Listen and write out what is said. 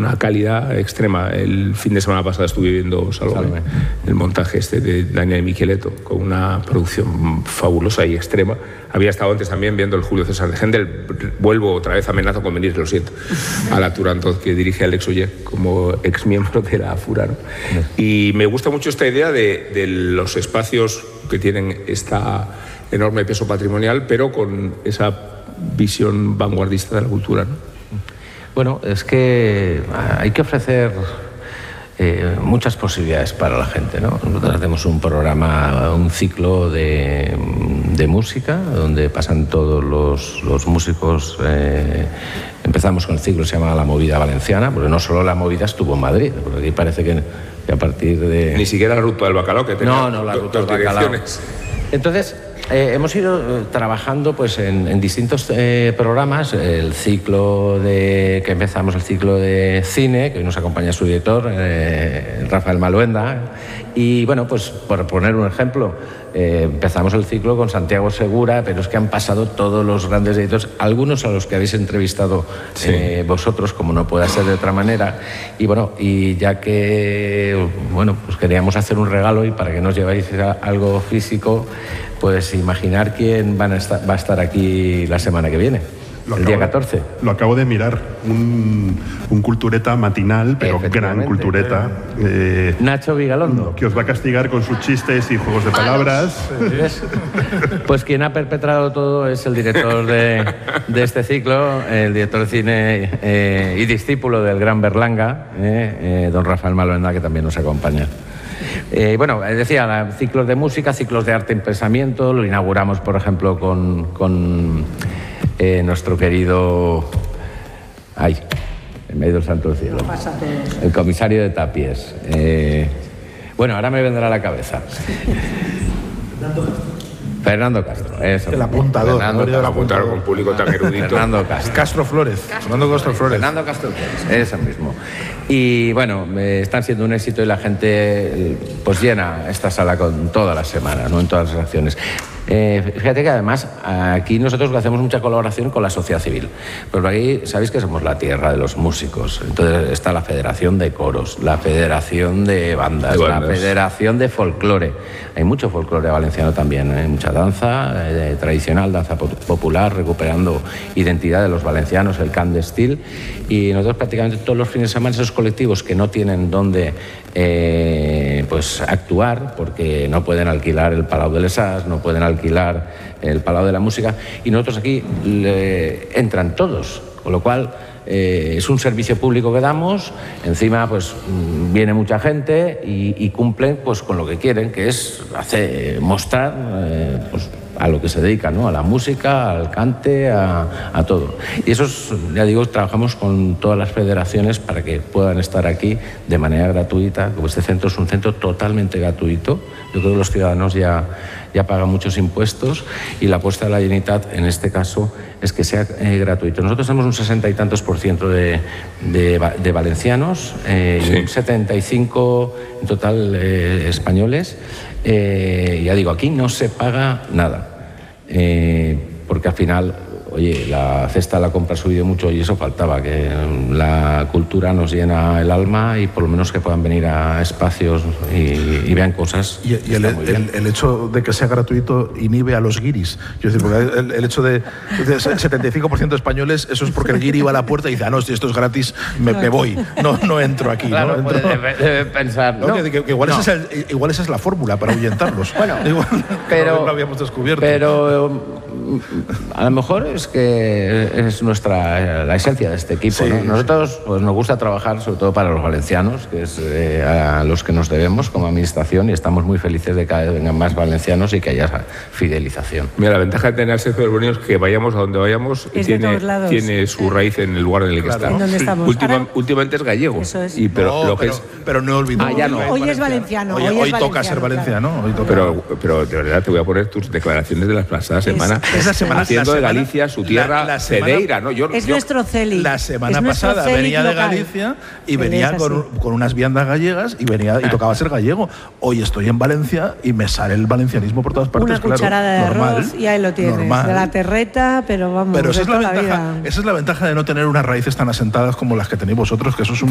una calidad extrema. El fin de semana pasado estuve viendo Salome, el montaje de Daniel Micheletto, con una producción fabulosa y extrema. Había estado antes también viendo el Julio César de Händel. Vuelvo otra vez, amenazo con venir, lo siento, a la Turandot que dirige Alex Oller como ex miembro de la FURA, ¿no? Y me gusta mucho esta idea de los espacios que tienen esta enorme peso patrimonial, pero con esa visión vanguardista de la cultura, ¿no? Bueno, es que hay que ofrecer muchas posibilidades para la gente, ¿no? Nosotros hacemos un programa, un ciclo de música, donde pasan todos los músicos. Empezamos con el ciclo que se llama La Movida Valenciana, porque no solo la movida estuvo en Madrid, porque aquí parece que a partir de... Ni siquiera la Ruta del Bacalao, que tenía no, la Ruta del Bacalao. Entonces, hemos ido trabajando pues, en distintos programas. El ciclo que empezamos, el ciclo de cine, que hoy nos acompaña su director, Rafael Maluenda. Y bueno, pues por poner un ejemplo, empezamos el ciclo con Santiago Segura, pero es que han pasado todos los grandes editores, algunos a los que habéis entrevistado vosotros, como no puede ser de otra manera. Y bueno, y ya que bueno, pues queríamos hacer un regalo y para que nos lleváis algo físico, pues imaginar quién va a estar aquí la semana que viene. El día 14. Lo acabo de mirar. Un cultureta matinal, pero gran cultureta. Nacho Vigalondo. Que os va a castigar con sus chistes y juegos de palabras. Pues quien ha perpetrado todo es el director de este ciclo, el director de cine y discípulo del gran Berlanga, don Rafael Maluenda, que también nos acompaña. Bueno, decía, ciclos de música, ciclos de arte en pensamiento. Lo inauguramos, por ejemplo, con nuestro querido... ¡Ay! En medio del santo cielo. El comisario de Tapies. Bueno, ahora me vendrá a la cabeza. Fernando Castro, eso. El apuntador. El apuntador con público tan erudito. Fernando Castro. Castro Flores. Fernando Castro Flores. Fernando Castro Flores, ese mismo. Y bueno, están siendo un éxito y la gente pues llena esta sala con todas las semanas, ¿no? En todas las acciones. Fíjate que además aquí nosotros hacemos mucha colaboración con la sociedad civil. Pero aquí sabéis que somos la tierra de los músicos. Entonces está la Federación de Coros, la Federación de Bandas, la Federación de Folclore. Hay mucho folclore valenciano también, hay mucha danza tradicional, danza popular, recuperando identidad de los valencianos, el cant d'estil. Y nosotros prácticamente todos los fines de semana, esos colectivos que no tienen dónde pues actuar, porque no pueden alquilar el Palau de les Arts, no pueden alquilar el Palau de la Música, y nosotros aquí entran todos, con lo cual es un servicio público que damos. Encima pues viene mucha gente y cumplen pues con lo que quieren, que es mostrar pues, a lo que se dedica, ¿no? A la música, al cante, a todo. Y eso es, ya digo, trabajamos con todas las federaciones para que puedan estar aquí de manera gratuita. Como este centro es un centro totalmente gratuito, yo creo que los ciudadanos ya pagan muchos impuestos y la apuesta de la Generalitat en este caso es que sea gratuito. Nosotros tenemos un 60 y tantos % de valencianos y un 75 en total españoles. Ya digo, aquí no se paga nada, porque al final, oye, la cesta la compra ha subido mucho y eso faltaba, que la cultura nos llena el alma y por lo menos que puedan venir a espacios y vean cosas. Y el hecho de que sea gratuito inhibe a los guiris. Quiero decir, porque el hecho de 75% de españoles, eso es porque el guiri va a la puerta y dice, no, si esto es gratis, me voy, no entro aquí. Claro, ¿no? debe pensar. No, que igual esa es la fórmula para ahuyentarlos. Bueno, igual, pero no lo habíamos descubierto. Pero a lo mejor es que es la esencia de este equipo, ¿no? Nosotros pues, nos gusta trabajar sobre todo para los valencianos, que es a los que nos debemos como administración, y estamos muy felices de que cada vez vengan más valencianos y que haya esa fidelización. Mira, la ventaja de tener a Sergio del Bonino es que vayamos a donde vayamos y tiene su raíz en el lugar en el que está. ¿En dónde estamos? Últimamente es gallego. Eso es. Pero no olvidemos. Ya no. Hoy es valenciano. Hoy toca ser valenciano. Claro. Pero de verdad te voy a poner tus declaraciones de la pasada semana. Es la semana haciendo de Galicia su tierra Cedeira, ¿no? Nuestro Celi. La semana pasada venía de Galicia y venía con unas viandas gallegas y tocaba ser gallego. Hoy estoy en Valencia y me sale el valencianismo por todas partes. Una cucharada de normal, arroz y ahí lo tienes. Normal. De la terreta, pero vamos. Pero esa es la ventaja de no tener unas raíces tan asentadas como las que tenéis vosotros, que eso es